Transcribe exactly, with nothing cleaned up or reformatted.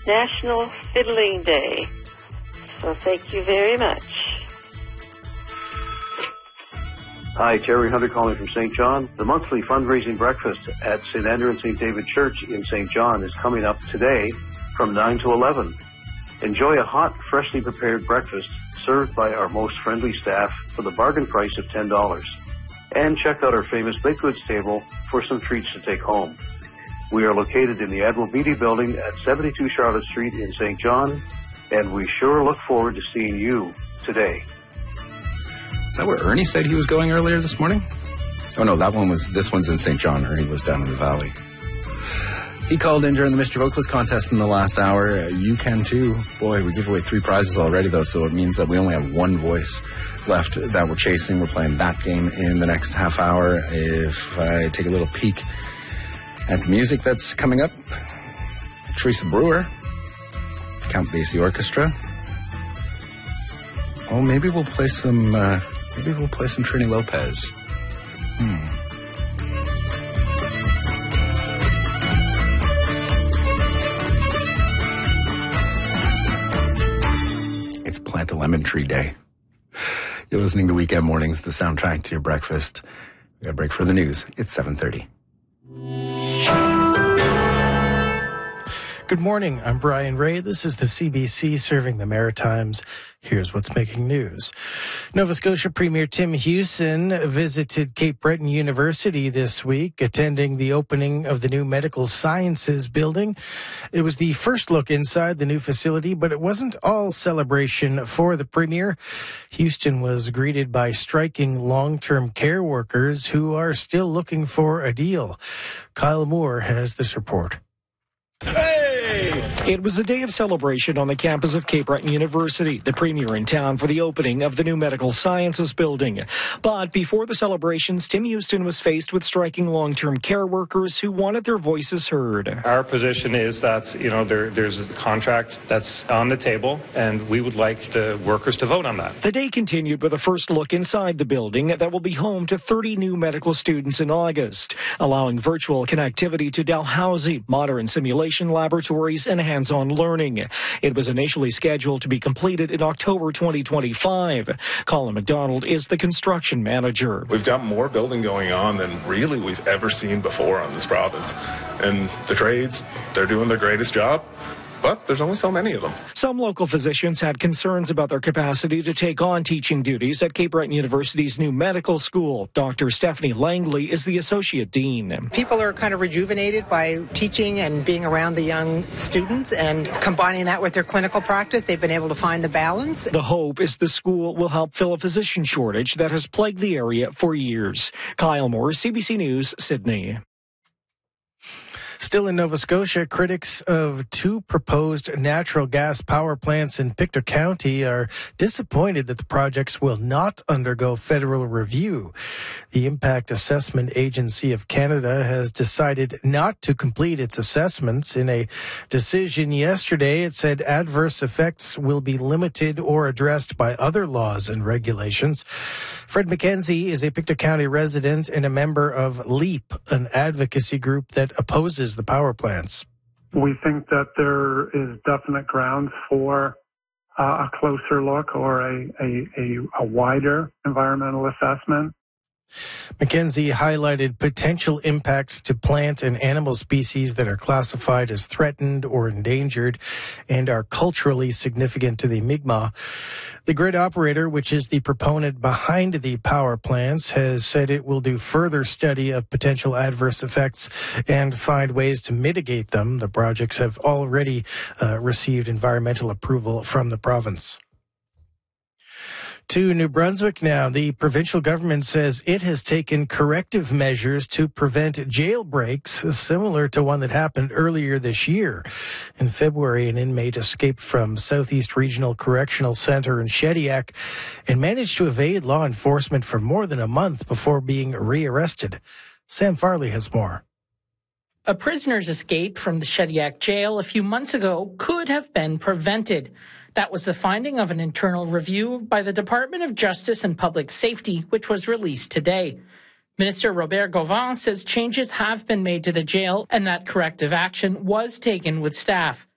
National Fiddling Day. So thank you very much. Hi, Terry Hunter calling from Saint John. The monthly fundraising breakfast at Saint Andrew and Saint David Church in Saint John is coming up today from nine to eleven. Enjoy a hot, freshly prepared breakfast served by our most friendly staff for the bargain price of ten dollars. And check out our famous baked goods table for some treats to take home. We are located in the Admiral Beatty Building at seventy-two Charlotte Street in Saint John, and we sure look forward to seeing you today. Is that where Ernie said he was going earlier this morning? Oh, no, that one was, this one's in Saint John. Ernie was down in the valley. He called in during the Mister Vocalist contest in the last hour. Uh, you can too. Boy, we give away three prizes already, though, so it means that we only have one voice left that we're chasing. We're playing that game in the next half hour. If I take a little peek at the music that's coming up, Teresa Brewer, Count Basie Orchestra. Oh, maybe we'll play some, uh, maybe we'll play some Trini Lopez. Hmm. It's Plant a Lemon Tree Day. You're listening to Weekend Mornings, the soundtrack to your breakfast. We got a break for the news. It's seven thirty. Good morning. I'm Brian Ray. This is the C B C serving the Maritimes. Here's what's making news. Nova Scotia Premier Tim Houston visited Cape Breton University this week, attending the opening of the new Medical Sciences building. It was the first look inside the new facility, but it wasn't all celebration for the Premier. Houston was greeted by striking long-term care workers who are still looking for a deal. Kyle Moore has this report. Hey! It was a day of celebration on the campus of Cape Breton University, the premier in town for the opening of the new Medical Sciences building. But before the celebrations, Tim Houston was faced with striking long-term care workers who wanted their voices heard. Our position is that, you know, there, there's a contract that's on the table, and we would like the workers to vote on that. The day continued with a first look inside the building that will be home to thirty new medical students in August, allowing virtual connectivity to Dalhousie, modern simulation laboratories, and hands-on learning. It was initially scheduled to be completed in October twenty twenty-five. Colin McDonald is the construction manager. We've got more building going on than really we've ever seen before on this province. And the trades, they're doing their greatest job. But there's only so many of them. Some local physicians had concerns about their capacity to take on teaching duties at Cape Breton University's new medical school. Doctor Stephanie Langley is the associate dean. People are kind of rejuvenated by teaching and being around the young students, and combining that with their clinical practice, they've been able to find the balance. The hope is the school will help fill a physician shortage that has plagued the area for years. Kyle Moore, C B C News, Sydney. Still in Nova Scotia, critics of two proposed natural gas power plants in Pictou County are disappointed that the projects will not undergo federal review. The Impact Assessment Agency of Canada has decided not to complete its assessments. In a decision yesterday, it said adverse effects will be limited or addressed by other laws and regulations. Fred McKenzie is a Pictou County resident and a member of LEAP, an advocacy group that opposes the power plants. We think that there is definite grounds for uh, a closer look or a, a, a, a wider environmental assessment. McKenzie highlighted potential impacts to plant and animal species that are classified as threatened or endangered and are culturally significant to the Mi'kmaq. The grid operator, which is the proponent behind the power plants, has said it will do further study of potential adverse effects and find ways to mitigate them. The projects have already uh, received environmental approval from the province. To New Brunswick now. The provincial government says it has taken corrective measures to prevent jailbreaks similar to one that happened earlier this year. In February, an inmate escaped from Southeast Regional Correctional Center in Shediac and managed to evade law enforcement for more than a month before being rearrested. Sam Farley has more. A prisoner's escape from the Shediac jail a few months ago could have been prevented. That was the finding of an internal review by the Department of Justice and Public Safety, which was released today. Minister Robert Gauvin says changes have been made to the jail and that corrective action was taken with staff.